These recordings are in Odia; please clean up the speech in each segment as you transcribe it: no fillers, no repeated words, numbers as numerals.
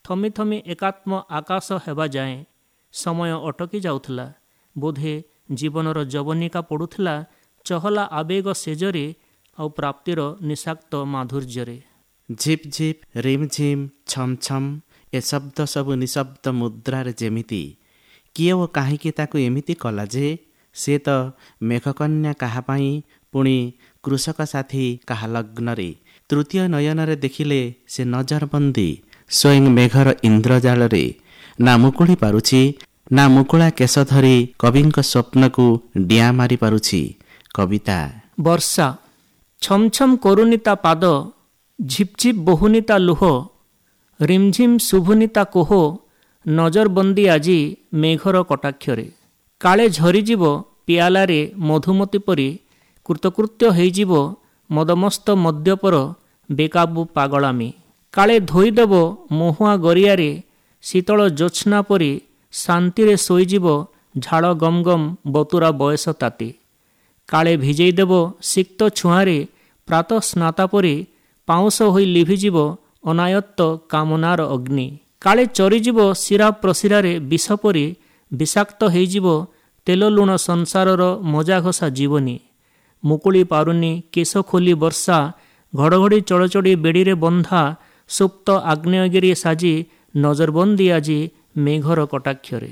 ଥମି ଥମି ଏକାତ୍ମ ଆକାଶ ହେବା ଯାଏଁ ସମୟ ଅଟକି ଯାଉଥିଲା। ବୋଧେ ଜୀବନର ଯବନିକା ପଡ଼ୁଥିଲା ଚହଲା ଆବେଗ ସେଜରେ ଆଉ ପ୍ରାପ୍ତିର ନିଶାକ୍ତ ମାଧୁର୍ଯ୍ୟରେ। ଝିପ୍ ଝିପ୍ ରିମ୍ ଝିମ୍ ଛମ୍ ଛମ୍ ଏ ଶବ୍ଦ ସବୁ ନିଶବ୍ଦ ମୁଦ୍ରାରେ ଯେମିତି। କିଏ ଓ କାହିଁକି ତାକୁ ଏମିତି କଲା ଯେ? ସେ ତ ମେଘକନ୍ୟା କାହା ପାଇଁ, ପୁଣି କୃଷକ ସାଥୀ କାହା ଲଗ୍ନରେ। ତୃତୀୟ ନୟନରେ ଦେଖିଲେ ସେ ନଜରବନ୍ଦୀ ସ୍ୱୟଂ ମେଘର ଇନ୍ଦ୍ରଜାଳରେ। ନା ମୁକୁଳି ପାରୁଛି, ନା ମୁକୁଳା କେଶ ଧରି କବିଙ୍କ ସ୍ୱପ୍ନକୁ ଡିଆଁ ମାରି ପାରୁଛି କବିତା। ବର୍ଷା ଛମ୍ ଛମ୍ କରୁନି ତା ପାଦ, ଝିପ୍ ଝିପ୍ ବହୁନି ତା ଲୁହ, ରିମ୍ଝିମ୍ ଶୁଭୁନି ତା କୋହ, ନଜରବନ୍ଦୀ ଆଜି ମେଘର କଟାକ୍ଷରେ। କାଳେ ଝରିଯିବ ପିଆଲାରେ ମଧୁମତି ପରି, କୃତକୃତ୍ୟ ହେଇଯିବ ମଦମସ୍ତ ମଦ୍ୟପର ବେକାବୁ ପାଗଳାମୀ। କାଳେ ଧୋଇଦେବ ମହୁଆ ଗରିଆରେ ଶୀତଳ ଜ୍ୟୋତ୍ସ୍ନା ପରି, ଶାନ୍ତିରେ ଶୋଇଯିବ ଝାଳ ଗମ୍ ଗମ୍ ବତୁରା ବୟସ ତାତି। କାଳେ ଭିଜେଇ ଦେବ ସିକ୍ତ ଛୁଆଁରେ ପ୍ରାତଃ ସ୍ନାତା ପରି, ପାଉଁଶ ହୋଇ ଲିଭିଯିବ ଅନାୟତ୍ତ କାମନାର ଅଗ୍ନି। କାଳେ ଚରିଯିବ ଶିରା ପ୍ରଶିରାରେ ବିଷ ପରି, ବିଷାକ୍ତ ହେଇଯିବ ତେଲ ଲୁଣ ସଂସାରର ମଜାଘଷା ଜୀବନୀ। ମୁକୁଳି ପାରୁନି କେଶ ଖୋଲି ବର୍ଷା, ଘଡ଼ଘଡ଼ି ଚଡ଼ଚଡ଼ି ବେଡ଼ିରେ ବନ୍ଧା, ସୁପ୍ତ ଆଗ୍ନେୟଗିରି ସାଜି ନଜରବନ୍ଦୀ ଆଜି ମେଘର କଟାକ୍ଷରେ।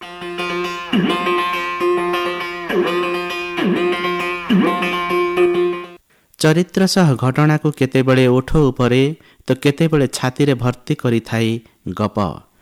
ଚରିତ୍ର ସହ ଘଟଣାକୁ କେତେବେଳେ ଓଠ ଉପରେ ତ କେତେବେଳେ ଛାତିରେ ଭର୍ତ୍ତି କରିଥାଏ ଗପ।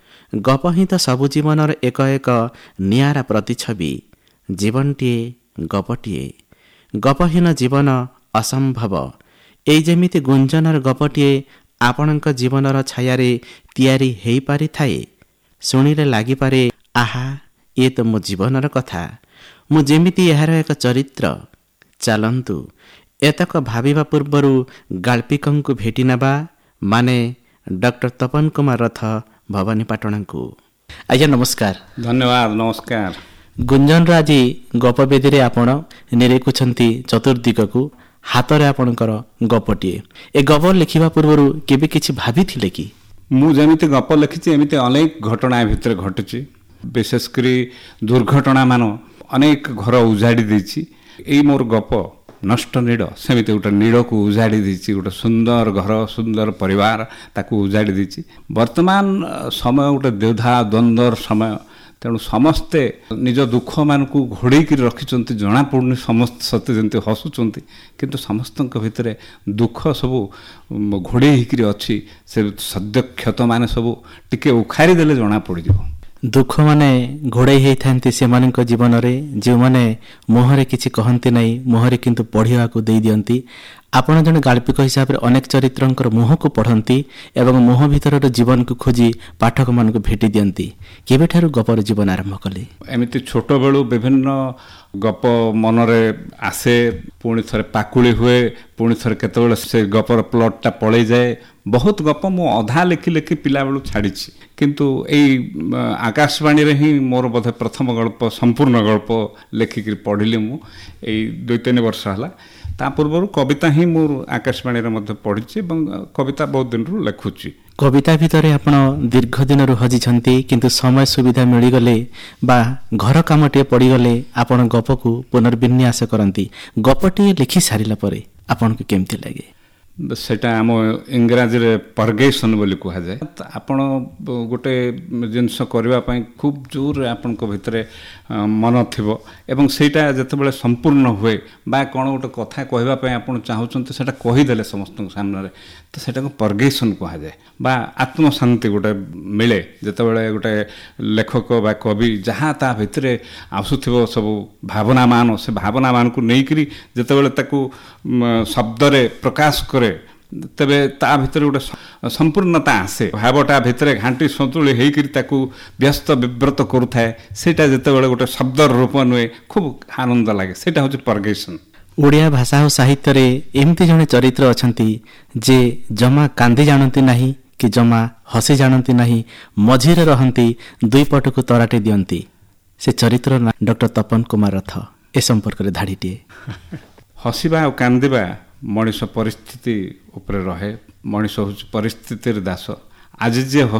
ଗପ ହିଁ ତ ସବୁ ଜୀବନର ଏକ ଏକ ନିଆରା ପ୍ରତିଛବି। ଜୀବନଟିଏ ଗପଟିଏ, ଗପହୀନ ଜୀବନ ଅସମ୍ଭବ। ଏଇ ଯେମିତି ଗୁଞ୍ଜନର ଗପଟିଏ ଆପଣଙ୍କ ଜୀବନର ଛାୟାରେ ତିଆରି ହେଇପାରିଥାଏ। ଶୁଣିଲେ ଲାଗିପାରେ, ଆହା ଇଏ ତ ମୋ ଜୀବନର କଥା, ମୁଁ ଯେମିତି ଏହାର ଏକ ଚରିତ୍ର। ଚାଲନ୍ତୁ ଏତକ ଭାବିବା ପୂର୍ବରୁ ଗାଳ୍ପିକଙ୍କୁ ଭେଟି ନେବା, ମାନେ ଡକ୍ଟର ତପନ କୁମାର ରଥ ଭବାନୀପାଟଣାଙ୍କୁ। ଆଜ୍ଞା ନମସ୍କାର। ଧନ୍ୟବାଦ, ନମସ୍କାର। ଗୁଞ୍ଜନର ଆଜି ଗପବେଦୀରେ ଆପଣ ନିରେଖୁଛନ୍ତି ଚତୁର୍ଦିଗକୁ, ହାତରେ ଆପଣଙ୍କର ଗପଟିଏ। ଏ ଗପ ଲେଖିବା ପୂର୍ବରୁ କେବେ କିଛି ଭାବିଥିଲେ କି? ମୁଁ ଯେମିତି ଗପ ଲେଖିଛି ଏମିତି ଅନେକ ଘଟଣା ଭିତରେ ଘଟିଛି। ବିଶେଷ କରି ଦୁର୍ଘଟଣା ମାନ ଅନେକ ଘର ଉଜାଡ଼ି ଦେଇଛି। ଏଇ ମୋର ଗପ ନଷ୍ଟ ନୀଡ଼, ସେମିତି ଗୋଟେ ନୀଡ଼କୁ ଉଜାଡ଼ି ଦେଇଛି। ଗୋଟେ ସୁନ୍ଦର ଘର, ସୁନ୍ଦର ପରିବାର, ତାକୁ ଉଜାଡ଼ି ଦେଇଛି। ବର୍ତ୍ତମାନ ସମୟ ଗୋଟେ ଦ୍ୱିଧା ଦ୍ୱନ୍ଦ୍ୱର ସମୟ। ତେଣୁ ସମସ୍ତେ ନିଜ ଦୁଃଖମାନଙ୍କୁ ଘୋଡ଼େଇକି ରଖିଛନ୍ତି, ଜଣାପଡ଼ୁନି ସମସ୍ତେ ସତେ ଯେମିତି ହସୁଛନ୍ତି, କିନ୍ତୁ ସମସ୍ତଙ୍କ ଭିତରେ ଦୁଃଖ ସବୁ ଘୋଡ଼େଇ ହେଇକିରି ଅଛି। ସେ ସଦ୍ୟ କ୍ଷତମାନେ ସବୁ ଟିକେ ଉଖାରି ଦେଲେ ଜଣାପଡ଼ିଯିବ। ଦୁଃଖମାନେ ଘୋଡ଼େଇ ହେଇଥାନ୍ତି ସେମାନଙ୍କ ଜୀବନରେ, ଯେଉଁମାନେ ମୁହଁରେ କିଛି କହନ୍ତି ନାହିଁ, ମୁହଁରେ କିନ୍ତୁ ପଢ଼ିବାକୁ ଦେଇଦିଅନ୍ତି। ଆପଣ ଜଣେ ଗାଳ୍ପିକ ହିସାବରେ ଅନେକ ଚରିତ୍ରଙ୍କର ମୁହଁକୁ ପଢ଼ନ୍ତି ଏବଂ ମୁହଁ ଭିତରର ଜୀବନକୁ ଖୋଜି ପାଠକମାନଙ୍କୁ ଭେଟି ଦିଅନ୍ତି। କେବେଠାରୁ ଗପର ଜୀବନ ଆରମ୍ଭ କଲେ? ଏମିତି ଛୋଟବେଳୁ ବିଭିନ୍ନ ଗପ ମନରେ ଆସେ, ପୁଣି ଥରେ ପାକୁଳି ହୁଏ, ପୁଣି ଥରେ କେତେବେଳେ ସେ ଗପର ପ୍ଲଟ୍ଟା ପଳେଇଯାଏ। ବହୁତ ଗପ ମୁଁ ଅଧା ଲେଖି ଲେଖି ପିଲାବେଳୁ ଛାଡ଼ିଛି, କିନ୍ତୁ ଏଇ ଆକାଶବାଣୀରେ ହିଁ ମୋର ବୋଧେ ପ୍ରଥମ ଗଳ୍ପ, ସମ୍ପୂର୍ଣ୍ଣ ଗଳ୍ପ ଲେଖିକିରି ପଢ଼ିଲି ମୁଁ ଏଇ 2-3 ବର୍ଷ ହେଲା। ତା ପୂର୍ବରୁ କବିତା ହିଁ ମୁଁ ଆକାଶବାଣୀରେ ମଧ୍ୟ ପଢ଼ିଛି ଏବଂ କବିତା ବହୁତ ଦିନରୁ ଲେଖୁଛି। କବିତା ଭିତରେ ଆପଣ ଦୀର୍ଘ ଦିନରୁ ହଜିଛନ୍ତି, କିନ୍ତୁ ସମୟ ସୁବିଧା ମିଳିଗଲେ ବା ଘର କାମଟିଏ ପଡ଼ିଗଲେ ଆପଣ ଗପକୁ ପୁନର୍ବିନ୍ୟାସ କରନ୍ତି। ଗପଟିଏ ଲେଖି ସାରିଲା ପରେ ଆପଣଙ୍କୁ କେମିତି ଲାଗେ? ସେଟା ଆମ ଇଂରାଜୀରେ ପର୍ଗେସନ୍ ବୋଲି କୁହାଯାଏ। ଆପଣ ଗୋଟେ ଜିନିଷ କରିବା ପାଇଁ ଖୁବ୍ ଜୋରରେ ଆପଣଙ୍କ ଭିତରେ ମନ ଥିବ ଏବଂ ସେଇଟା ଯେତେବେଳେ ସମ୍ପୂର୍ଣ୍ଣ ହୁଏ ବା କ'ଣ ଗୋଟେ କଥା କହିବା ପାଇଁ ଆପଣ ଚାହୁଁଛନ୍ତି, ସେଇଟା କହିଦେଲେ ସମସ୍ତଙ୍କ ସାମ୍ନାରେ, ତ ସେଇଟାକୁ ପର୍ଗେସନ୍ କୁହାଯାଏ। ବା ଆତ୍ମଶାନ୍ତି ଗୋଟେ ମିଳେ ଯେତେବେଳେ ଗୋଟେ ଲେଖକ ବା କବି ଯାହା ତା ଭିତରେ ଆସୁଥିବ ସବୁ ଭାବନାମାନ, ସେ ଭାବନାମାନଙ୍କୁ ନେଇକରି ଯେତେବେଳେ ତାକୁ ଶବ୍ଦରେ ପ୍ରକାଶ କରେ, ତେବେ ତା ଭିତରେ ଗୋଟେ ସମ୍ପୂର୍ଣ୍ଣତା ଆସେ। ଭାବଟା ଭିତରେ ଘାଣ୍ଟି ସନ୍ତୁଳି ହେଇକରି ତାକୁ ବ୍ୟସ୍ତ ବିବ୍ରତ କରୁଥାଏ, ସେଇଟା ଯେତେବେଳେ ଗୋଟେ ଶବ୍ଦର ରୂପ ନୁହେଁ, ଖୁବ୍ ଆନନ୍ଦ ଲାଗେ। ସେଇଟା ହେଉଛି ପର୍ଗେସନ୍। ଓଡ଼ିଆ ଭାଷା ଓ ସାହିତ୍ୟରେ ଏମିତି ଜଣେ ଚରିତ୍ର ଅଛନ୍ତି ଯେ ଜମା କାନ୍ଦି ଜାଣନ୍ତି ନାହିଁ କି ଜମା ହସି ଜାଣନ୍ତି ନାହିଁ, ମଝିରେ ରହନ୍ତି, ଦୁଇ ପଟକୁ ତରାଟି ଦିଅନ୍ତି। ସେ ଚରିତ୍ର ନା ଡକ୍ଟର ତପନ କୁମାର ରଥ। ଏ ସମ୍ପର୍କରେ ଧାଡ଼ିଟିଏ। ହସିବା ଆଉ କାନ୍ଦିବା ମଣିଷ ପରିସ୍ଥିତି ଉପରେ ରହେ। ମଣିଷ ହେଉଛି ପରିସ୍ଥିତିର ଦାସ। ଆଜି ଯିଏ